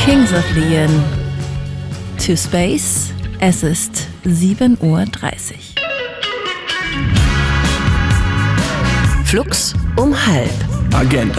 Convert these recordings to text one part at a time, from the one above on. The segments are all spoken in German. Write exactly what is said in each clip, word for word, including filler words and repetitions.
Kings of Leon. To Space. Es ist sieben Uhr dreißig. Flux um halb. Agenda.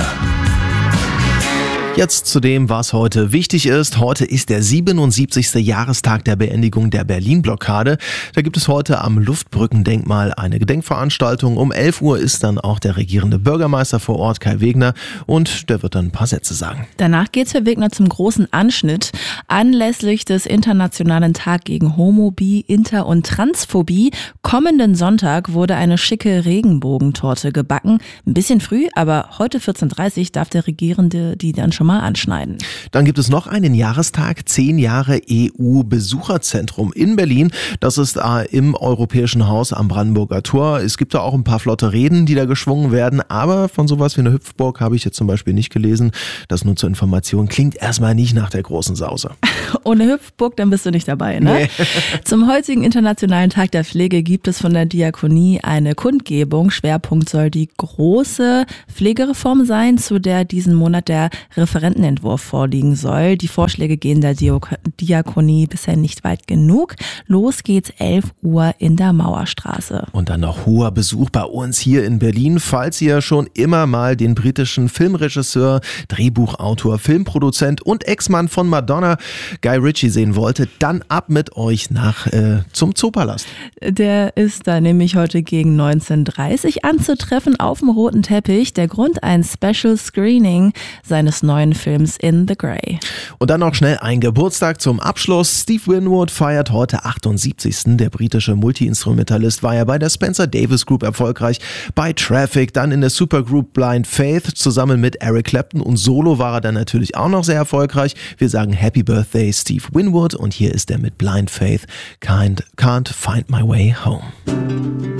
Jetzt zu dem, was heute wichtig ist. Heute ist der siebenundsiebzigste Jahrestag der Beendigung der Berlin-Blockade. Da gibt es heute am Luftbrückendenkmal eine Gedenkveranstaltung. Um elf Uhr ist dann auch der regierende Bürgermeister vor Ort, Kai Wegner, und der wird dann ein paar Sätze sagen. Danach geht's für Wegner zum großen Anschnitt. Anlässlich des Internationalen Tag gegen Homo-, Bi-, Inter- und Transphobie kommenden Sonntag wurde eine schicke Regenbogentorte gebacken. Ein bisschen früh, aber heute vierzehn Uhr dreißig darf der Regierende die dann schon mal anschneiden. Dann gibt es noch einen Jahrestag, zehn Jahre E U-Besucherzentrum in Berlin. Das ist äh, im Europäischen Haus am Brandenburger Tor. Es gibt da auch ein paar flotte Reden, die da geschwungen werden, aber von sowas wie einer Hüpfburg habe ich jetzt zum Beispiel nicht gelesen. Das nur zur Information, klingt erstmal nicht nach der großen Sause. Ohne Hüpfburg, dann bist du nicht dabei, ne? Nee. Zum heutigen Internationalen Tag der Pflege gibt es von der Diakonie eine Kundgebung. Schwerpunkt soll die große Pflegereform sein, zu der diesen Monat der Referentenentwurf vorliegen soll. Die Vorschläge gehen der Diakonie bisher nicht weit genug. Los geht's elf Uhr in der Mauerstraße. Und dann noch hoher Besuch bei uns hier in Berlin. Falls ihr schon immer mal den britischen Filmregisseur, Drehbuchautor, Filmproduzent und Ex-Mann von Madonna, Guy Ritchie, sehen wolltet, dann ab mit euch nach äh, zum Zoopalast. Der ist da nämlich heute gegen neunzehn Uhr dreißig anzutreffen auf dem roten Teppich. Der Grund, ein Special Screening seines neuen Films In the Grey. Und dann noch schnell ein Geburtstag zum Abschluss. Steve Winwood feiert heute achtundsiebzigsten Der britische Multi-Instrumentalist war ja bei der Spencer Davis Group erfolgreich, bei Traffic, dann in der Supergroup Blind Faith zusammen mit Eric Clapton, und solo war er dann natürlich auch noch sehr erfolgreich. Wir sagen Happy Birthday Steve Winwood, und hier ist er mit Blind Faith, Can't, Can't Find My Way Home.